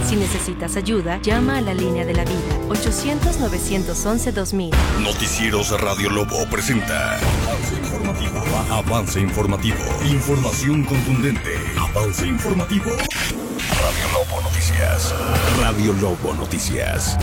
Si necesitas ayuda, llama a la línea de la vida, 800-911-2000. Noticieros Radio Lobo presenta Avance Informativo. Información contundente. Avance Informativo. Radio Lobo Noticias. Radio Lobo Noticias.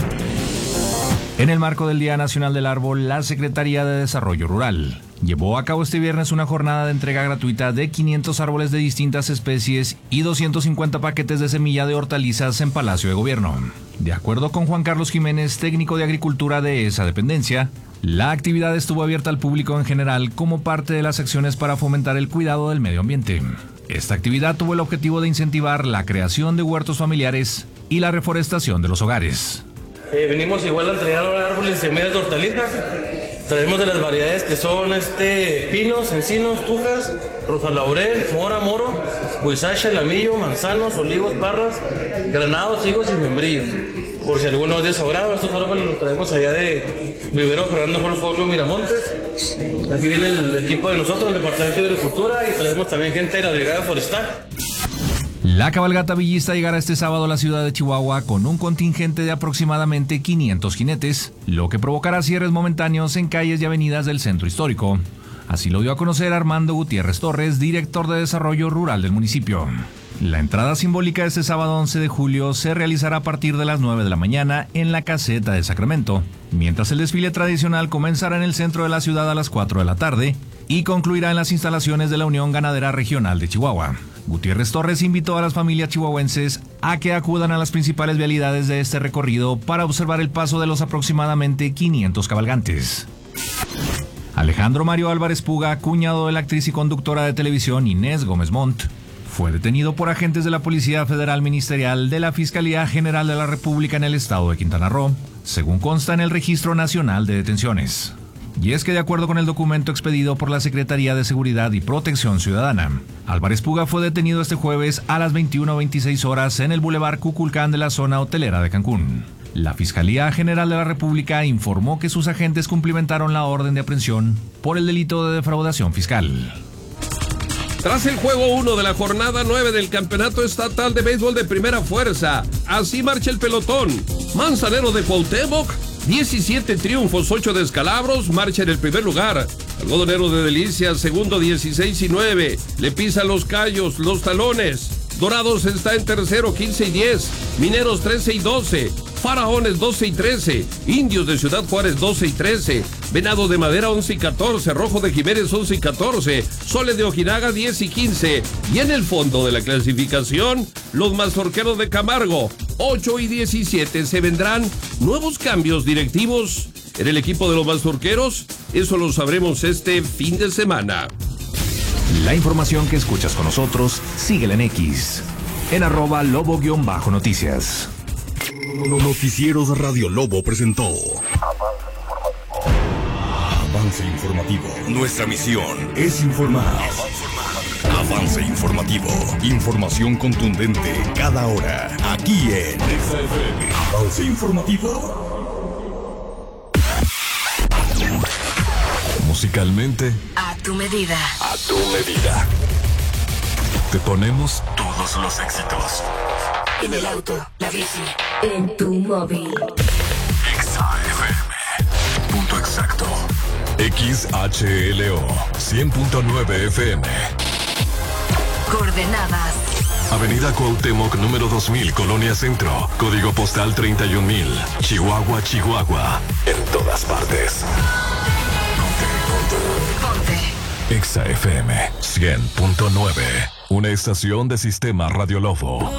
En el marco del Día Nacional del Árbol, la Secretaría de Desarrollo Rural llevó a cabo este viernes una jornada de entrega gratuita de 500 árboles de distintas especies y 250 paquetes de semilla de hortalizas en Palacio de Gobierno. De acuerdo con Juan Carlos Jiménez, técnico de Agricultura de esa dependencia, la actividad estuvo abierta al público en general como parte de las acciones para fomentar el cuidado del medio ambiente. Esta actividad tuvo el objetivo de incentivar la creación de huertos familiares y la reforestación de los hogares. Venimos igual a entregar árboles y semillas de hortalizas. Traemos de las variedades que son pinos, encinos, tujas, rosa laurel, mora, moro, huizache, lamillo, manzanos, olivos, parras, granados, higos y membrillos. Por si alguno es de su agrado, estos árboles los traemos allá de Vivero Fernando Jorge Miramontes. Aquí viene el equipo de nosotros, el Departamento de Agricultura, y traemos también gente de la Brigada Forestal. La cabalgata villista llegará este sábado a la ciudad de Chihuahua con un contingente de aproximadamente 500 jinetes, lo que provocará cierres momentáneos en calles y avenidas del centro histórico. Así lo dio a conocer Armando Gutiérrez Torres, director de Desarrollo Rural del municipio. La entrada simbólica este sábado 11 de julio se realizará a partir de las 9 de la mañana en la Caseta de Sacramento, mientras el desfile tradicional comenzará en el centro de la ciudad a las 4 de la tarde y concluirá en las instalaciones de la Unión Ganadera Regional de Chihuahua. Gutiérrez Torres invitó a las familias chihuahuenses a que acudan a las principales vialidades de este recorrido para observar el paso de los aproximadamente 500 cabalgantes. Alejandro Mario Álvarez Puga, cuñado de la actriz y conductora de televisión Inés Gómez Montt, fue detenido por agentes de la Policía Federal Ministerial de la Fiscalía General de la República en el estado de Quintana Roo, según consta en el Registro Nacional de Detenciones. Y es que de acuerdo con el documento expedido por la Secretaría de Seguridad y Protección Ciudadana, Álvarez Puga fue detenido este jueves a las 21:26 horas en el Boulevard Cuculcán de la zona hotelera de Cancún. La Fiscalía General de la República informó que sus agentes cumplimentaron la orden de aprehensión por el delito de defraudación fiscal. Tras el juego 1 de la jornada 9 del Campeonato Estatal de Béisbol de Primera Fuerza, así marcha el pelotón. Manzanero de Cuauhtémoc, 17 triunfos, 8 descalabros, marcha en el primer lugar. Algodonero de Delicias, segundo, 16-9. Le pisan los callos, los talones. Dorados está en tercero, 15-10. Mineros, 13-12. Faraones, 12-13. Indios de Ciudad Juárez, 12-13. Venado de Madera, 11-14. Rojo de Jiménez, 11-14. Soles de Ojinaga, 10-15. Y en el fondo de la clasificación, los Mazorqueros de Camargo, 8-17. Se vendrán nuevos cambios directivos en el equipo de los Mazorqueros. Eso lo sabremos este fin de semana. La información que escuchas con nosotros, síguela en X, en @lobo_noticias. Noticieros Radio Lobo presentó Avance Informativo. Nuestra misión es informar. Avance Informativo. Información contundente cada hora. Aquí en Avance Informativo. Musicalmente, A tu medida. a tu medida. Te ponemos todos los éxitos. En el auto, la bici, en tu móvil. XAFM. Punto exacto. XHLO 100.9 FM. Coordenadas. Avenida Cuauhtémoc, número 2000, Colonia Centro. Código postal 31000. Chihuahua, Chihuahua. En todas partes. Ponte. XAFM 100.9. Una estación de Sistema Radio Lobo.